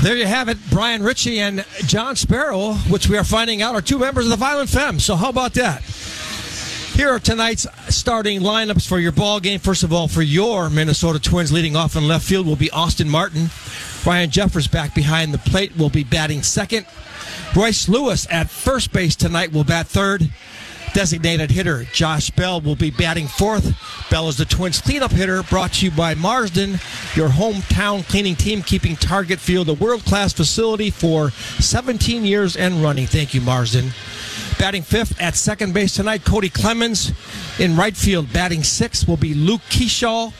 There you have it. Brian Ritchie and John Sparrow, which we are finding out are two members of the Violent Femmes. So how about that? Here are tonight's starting lineups for your ball game. First of all, for your Minnesota Twins, leading off in left field will be Austin Martin. Ryan Jeffers back behind the plate will be batting second. Royce Lewis at first base tonight will bat third. Designated hitter Josh Bell will be batting fourth. Bell is the Twins cleanup hitter, brought to you by Marsden, your hometown cleaning team, keeping Target Field a world-class facility for 17 years and running. Thank you, Marsden. Batting fifth at second base tonight, Cody Clemens. In right field, batting sixth will be Luke Keeschall.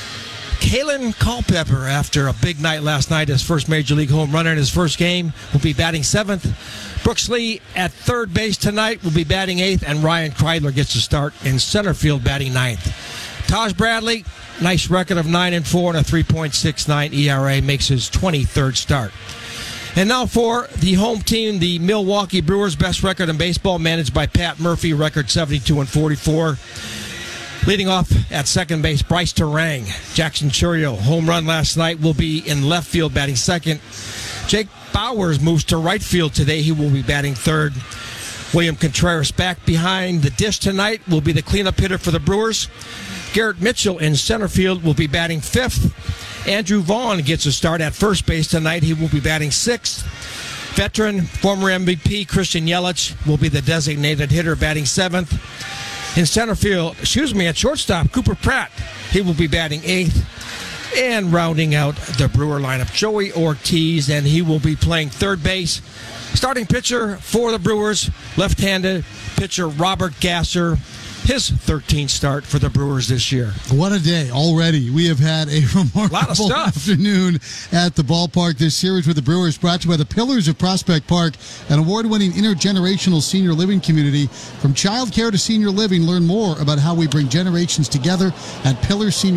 Kalen Culpepper, after a big night last night, his first Major League home run in his first game, will be batting seventh. Brooks Lee at third base tonight will be batting eighth, and Ryan Kreidler gets a start in center field, batting ninth. Taj Bradley, nice record of 9-4 and a 3.69 ERA, makes his 23rd start. And now for the home team, the Milwaukee Brewers, best record in baseball, managed by Pat Murphy, record 72-44. Leading off at second base, Bryce Terang. Jackson Chourio, home run last night, will be in left field batting second. Jake Bowers moves to right field today. He will be batting third. William Contreras back behind the dish tonight, will be the cleanup hitter for the Brewers. Garrett Mitchell in center field will be batting fifth. Andrew Vaughn gets a start at first base tonight. He will be batting sixth. Veteran, former MVP Christian Yelich will be the designated hitter, batting seventh. In center field, at shortstop, Cooper Pratt. He will be batting eighth. And rounding out the Brewer lineup, Joey Ortiz, and he will be playing third base. Starting pitcher for the Brewers, left-handed pitcher Robert Gasser. His 13th start for the Brewers this year. What a day already. We have had a remarkable afternoon at the ballpark. This series with the Brewers brought to you by the Pillars of Prospect Park, an award-winning intergenerational senior living community. From childcare to senior living, learn more about how we bring generations together at Pillars Senior